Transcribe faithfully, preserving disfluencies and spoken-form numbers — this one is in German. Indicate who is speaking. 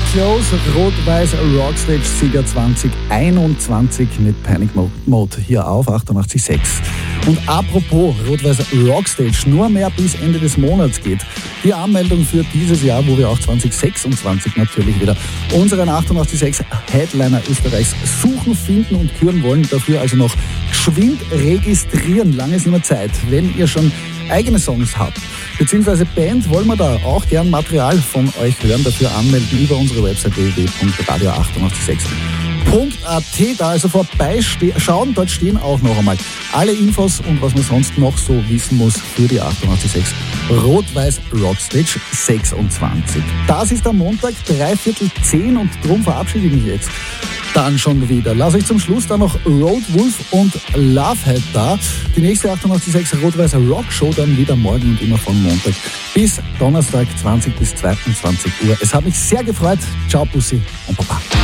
Speaker 1: Close, Rot-Weiß Rockstage-Sieger zwanzig einundzwanzig mit Panic Mode hier auf achtundachtzig Komma sechs. Und apropos Rot-Weiß Rockstage, nur mehr bis Ende des Monats geht die Anmeldung für dieses Jahr, wo wir auch zwanzig sechsundzwanzig natürlich wieder unseren achtundachtzig Komma sechs Headliner Österreichs suchen, finden und küren wollen. Dafür also noch geschwind registrieren, lange ist immer Zeit. Wenn ihr schon eigene Songs habt, beziehungsweise Band, wollen wir da auch gern Material von euch hören. Dafür anmelden über unsere Website w w w punkt radio achtundachtzig Komma sechs punkt a t. Da also vorbeischauen, dort stehen auch noch einmal alle Infos und was man sonst noch so wissen muss für die achtundachtzig Komma sechs Rot-Weiß Rockstage sechsundzwanzig. Das ist am Montag, dreiviertel zehn und drum verabschiede ich mich jetzt dann schon wieder. Lass euch zum Schluss dann noch Road Wolf und Lovehead da. Die nächste achtundachtzig Komma sechs Rot-Weiß Rock Show dann wieder morgen und immer von Montag bis Donnerstag zwanzig bis zweiundzwanzig Uhr. Es hat mich sehr gefreut. Ciao, Bussi und Baba.